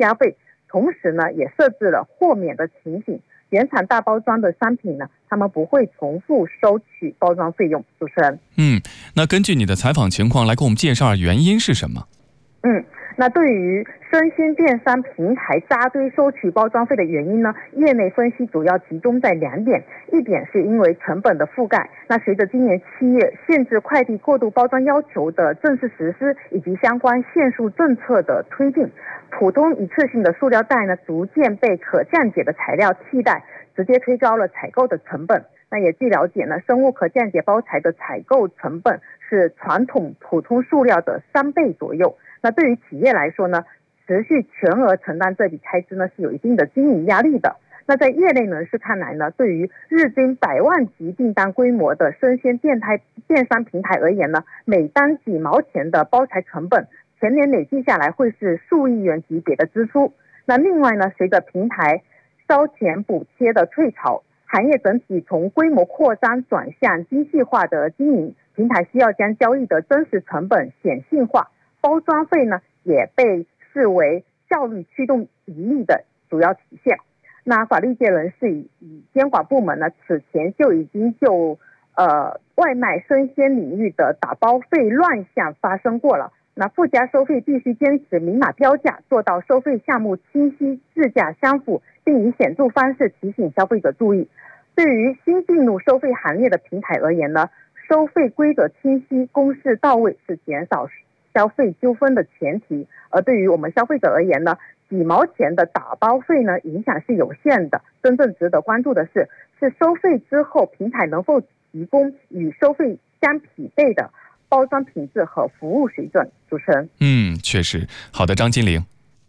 加费，同时呢也设置了豁免的情形，原厂大包装的商品呢，他们不会重复收取包装费用。主持人， 那根据你的采访情况来给我们介绍原因是什么？ 那对于生鲜电商平台扎堆收取包装费的原因呢，业内分析主要集中在2点，一点是因为成本的覆盖，那随着今年7月限制快递过度包装要求的正式实施，以及相关限塑政策的推进，普通一次性的塑料袋呢逐渐被可降解的材料替代，直接推高了采购的成本。那也据了解呢，生物可降解包材的采购成本是传统普通塑料的3倍左右。那对于企业来说呢，持续全额承担这笔开支呢，是有一定的经营压力的。那在业内人士看来呢，对于日均100万级订单规模的生鲜电商平台而言呢，每单几毛钱的包材成本，全年累计下来会是数亿元级别的支出。那另外呢，随着平台烧钱补贴的退潮，行业整体从规模扩张转向机器化的经营，平台需要将交易的真实成本显性化，包装费呢也被视为效率驱动盈利的主要体现。那法律界人士与监管部门呢，此前就已经就外卖生鲜领域的打包费乱象发生过了。那附加收费必须坚持明码标价，做到收费项目清晰、质价相符，并以显著方式提醒消费者注意。对于新进入收费行业的平台而言呢，收费规则清晰、公示到位是减少消费纠纷的前提。而对于我们消费者而言呢，几毛钱的打包费呢，影响是有限的。真正值得关注的是收费之后平台能否提供与收费相匹配的包装品质和服务水准。主持人， 确实。好的，张金玲。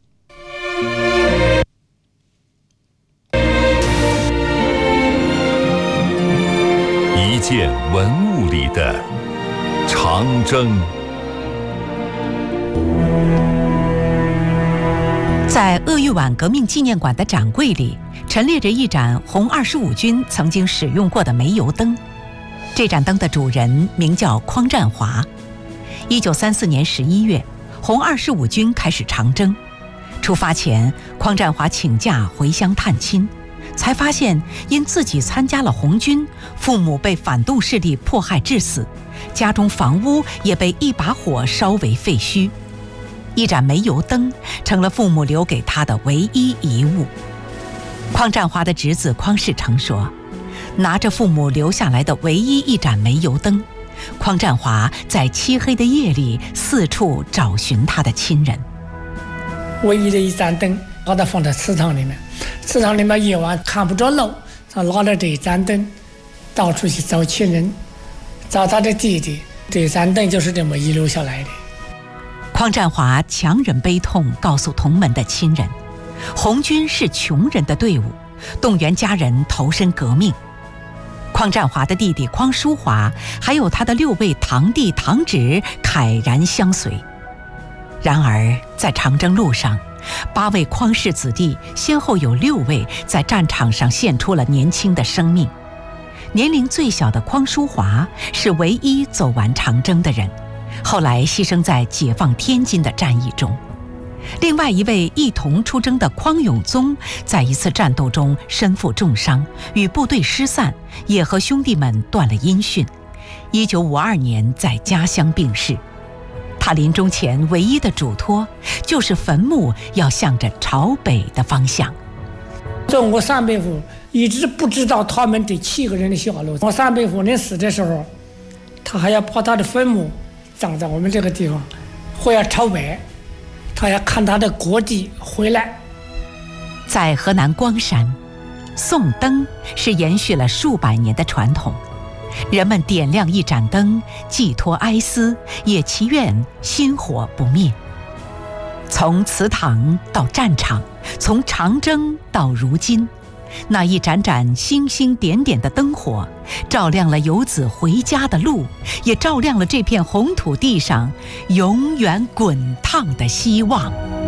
一件文物里的长征。 在鄂豫皖革命纪念馆的展柜里，陈列着一盏红25军曾经使用过的煤油灯。这盏灯的主人名叫匡占华。1934年11月，红25军开始长征。出发前，匡占华请假回乡探亲，才发现因自己参加了红军，父母被反动势力迫害致死，家中房屋也被一把火烧为废墟。一盏煤油灯成了父母留给他的唯一遗物。匡占华的侄子匡世成说，拿着父母留下来的唯一一盏煤油灯，匡占华在漆黑的夜里四处找寻他的亲人。 唯一的一盏灯把它放在祠堂里面，祠堂里面夜晚看不着路，他拿着这一盏灯到处去找亲人，找他的弟弟。这盏灯就是这么遗留下来的。 匡占华强忍悲痛告诉同门的亲人，红军是穷人的队伍，动员家人投身革命。匡占华的弟弟匡淑华还有他的6位堂弟堂侄慨然相随。然而在长征路上，8位匡氏子弟先后有6位在战场上献出了年轻的生命。年龄最小的匡淑华是唯一走完长征的人，后来牺牲在解放天津的战役中。另外一位一同出征的匡永宗，在一次战斗中身负重伤，与部队失散，也和兄弟们断了音讯。1952年在家乡病逝。他临终前唯一的嘱托，就是坟墓要向着朝北的方向。 中国三伯父一直不知道他们这7个人的下落。我三伯父临死的时候，他还要把他的坟墓葬在我们这个地方，会要朝北，他要看他的国籍回来。 在河南光山，送灯是延续了数百年的传统。人们点亮一盏灯，寄托哀思，也祈愿薪火不灭。从祠堂到战场，从长征到如今，那一盏盏星星点点的灯火，照亮了游子回家的路，也照亮了这片红土地上永远滚烫的希望。